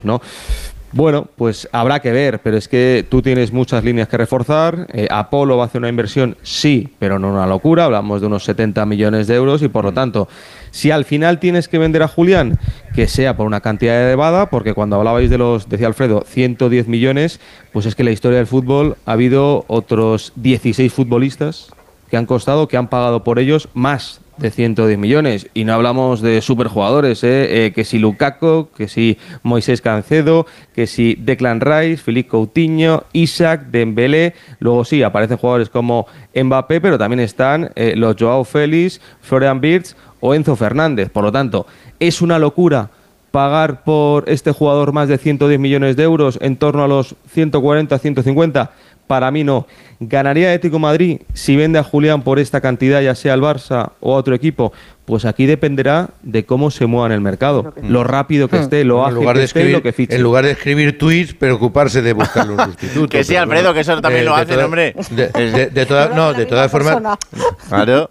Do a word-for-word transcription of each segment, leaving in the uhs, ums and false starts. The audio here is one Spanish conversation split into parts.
¿no? Bueno, pues habrá que ver, pero es que tú tienes muchas líneas que reforzar. eh, Apolo va a hacer una inversión, sí, pero no una locura, hablamos de unos setenta millones de euros y por lo tanto, si al final tienes que vender a Julián, que sea por una cantidad elevada, porque cuando hablabais de los, decía Alfredo, ciento diez millones, pues es que en la historia del fútbol ha habido otros dieciséis futbolistas que han costado, que han pagado por ellos más de ciento diez millones, y no hablamos de superjugadores, ¿eh? Eh, que si Lukaku, que si Moisés Cancedo, que si Declan Rice, Philippe Coutinho, Isaac, Dembélé. Luego sí, aparecen jugadores como Mbappé, pero también están eh, los Joao Félix, Florian Wirtz o Enzo Fernández. Por lo tanto, es una locura pagar por este jugador más de ciento diez millones de euros, en torno a los ciento cuarenta, ciento cincuenta. Para mí no. ¿Ganaría Atlético de Madrid si vende a Julián por esta cantidad, ya sea al Barça o a otro equipo? Pues aquí dependerá de cómo se mueva en el mercado, lo rápido que esté, lo ágil que esté, lo que fiche. En lugar de escribir tweets, preocuparse de buscarle un sustituto. Que sí, Alfredo, no, que eso también eh, lo hacen, hombre. De, de, de todas, no, de todas formas. Claro.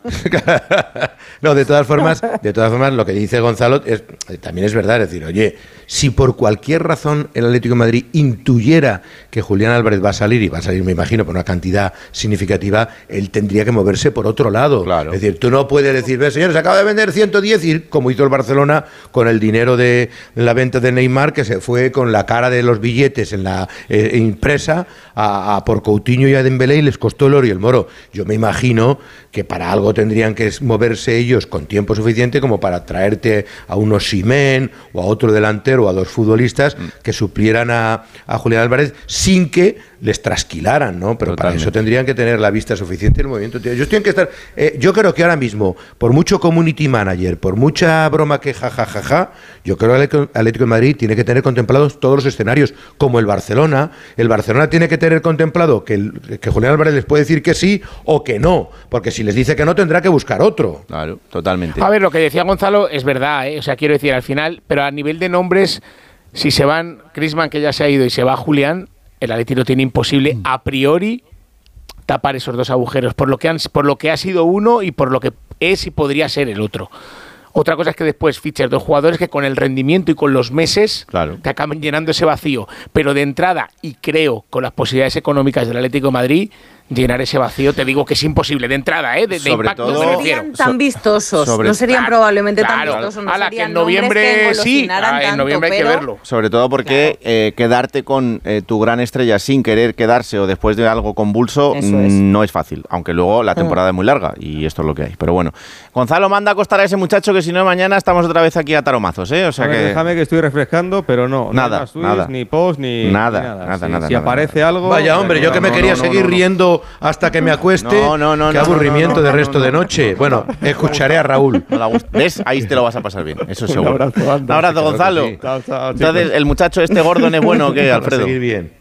No, de todas formas, de todas formas, lo que dice Gonzalo es, también es verdad. Es decir, oye, si por cualquier razón el Atlético de Madrid intuyera que Julián Álvarez va a salir, y va a salir, me imagino, por una cantidad significativa, él tendría que moverse por otro lado. Claro. Es decir, tú no puedes decir, ve, señores, acaba de vender ciento diez, y como hizo el Barcelona con el dinero de la venta de Neymar, que se fue con la cara de los billetes en la eh, impresa a, a por Coutinho y a Dembélé, y les costó el oro y el moro. Yo me imagino que para algo tendrían que moverse ellos con tiempo suficiente como para traerte a un Osimhen o a otro delantero o a dos futbolistas que suplieran a, a Julián Álvarez sin que les trasquilaran, ¿no? Pero Totalmente. Para eso tendrían que tener la vista suficiente en el movimiento. Yo estoy en que estar, eh, yo creo que ahora mismo, por mucho community manager, por mucha broma que jajajaja, ja, ja, ja, yo creo que el Atlético de Madrid tiene que tener contemplados todos los escenarios, como el Barcelona. El Barcelona tiene que tener contemplado que, el, que Julián Álvarez les puede decir que sí o que no, porque si les dice que no, tendrá que buscar otro. Claro, totalmente. A ver, lo que decía Gonzalo es verdad, ¿eh? O sea, quiero decir, al final, pero a nivel de nombres, si se van Griezmann, que ya se ha ido, y se va Julián, el Atlético tiene imposible a priori tapar esos dos agujeros, por lo que han, por lo que ha sido uno y por lo que es y podría ser el otro. Otra cosa es que después fiches dos jugadores que con el rendimiento y con los meses claro. te acaben llenando ese vacío, pero de entrada, y creo con las posibilidades económicas del Atlético de Madrid, llenar ese vacío, te digo que es imposible de entrada, ¿eh? De, de impacto. Todo, no serían tan vistosos, sobre, no serían claro, probablemente claro, tan vistosos, no ala, serían que en noviembre que sí, ah, en noviembre tanto, hay que pero... verlo. Sobre todo porque claro. eh, quedarte con eh, tu gran estrella sin querer quedarse o después de algo convulso es. no es fácil, aunque luego la temporada mm. es muy larga y esto es lo que hay. Pero bueno, Gonzalo, manda a acostar a ese muchacho que si no mañana estamos otra vez aquí a taromazos, ¿eh? O sea a ver, que... Déjame que estoy refrescando, pero no, nada, no hay más tweets, nada. ni post, ni nada, ni nada. nada, Sí, nada. Si nada, aparece nada. algo... Vaya, hombre, yo que me no, quería no, no, seguir no, no. riendo hasta que me acueste. No, no, no. Qué no, aburrimiento no, no, de no, resto no, no, de noche. no, Bueno, no, no, escucharé a Raúl. No la gusta. ¿Ves? Ahí te lo vas a pasar bien, eso seguro. Un abrazo, Un abrazo, Gonzalo. Sí. Chao, chao, Entonces, ¿el muchacho este Gordon es bueno o qué, Alfredo? Seguir bien.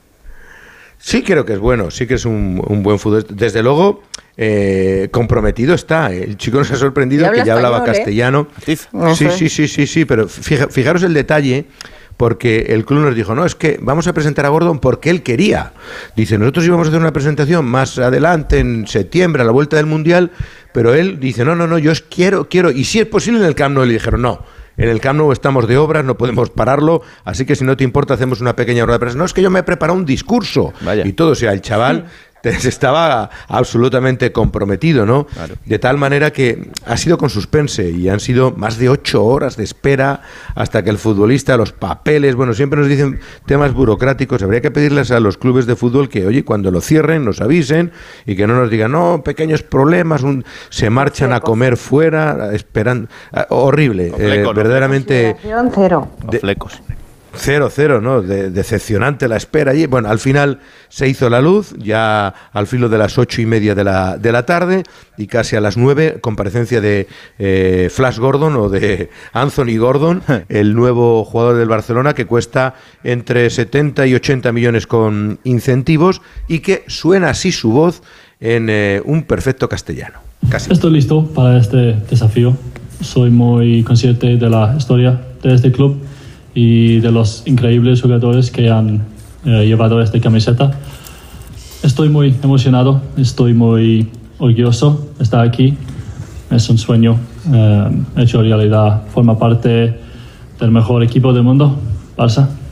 Sí creo que es bueno, sí que es un, un buen fútbol. Desde luego, eh, comprometido está. El chico nos ha sorprendido que ya hablaba español, castellano. ¿eh? Sí, sí, sí, sí, sí, pero fija, fijaros el detalle. Porque el club nos dijo, no, es que vamos a presentar a Gordon porque él quería. Dice, nosotros íbamos a hacer una presentación más adelante, en septiembre, a la vuelta del Mundial, pero él dice, no, no, no, yo quiero, quiero, y si es posible en el Camp Nou. Le dijeron, no, en el Camp Nou estamos de obras, no podemos pararlo, así que si no te importa hacemos una pequeña rueda de prensa. No, es que yo me he preparado un discurso. Vaya. Y todo, o sea, el chaval... estaba absolutamente comprometido, ¿no? Claro. De tal manera que ha sido con suspense y han sido más de ocho horas de espera hasta que el futbolista, los papeles, bueno, siempre nos dicen temas burocráticos. Habría que pedirles a los clubes de fútbol que, oye, cuando lo cierren, nos avisen y que no nos digan, no, pequeños problemas, un, se marchan a comer fuera, esperan, uh, horrible, flecos, eh, verdaderamente... Cero. De, flecos. Cero, cero, ¿no? De, decepcionante la espera. Y bueno, al final se hizo la luz, ya al filo de las ocho y media de la, de la tarde, y casi a las nueve, comparecencia de eh, Flash Gordon o de Anthony Gordon, el nuevo jugador del Barcelona, que cuesta entre setenta y ochenta millones con incentivos y que suena así su voz en eh, un perfecto castellano. Casi. Estoy listo para este desafío. Soy muy consciente de la historia de este club y de los increíbles jugadores que han eh, llevado esta camiseta. Estoy muy emocionado, estoy muy orgulloso de estar aquí. Es un sueño eh, hecho realidad. Forma parte del mejor equipo del mundo Barça.